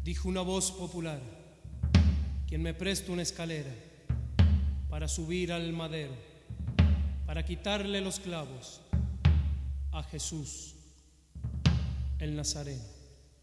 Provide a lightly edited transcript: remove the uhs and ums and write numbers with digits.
Dijo una voz popular: ¿quién me presta una escalera para subir al madero, para quitarle los clavos a Jesús el Nazareno?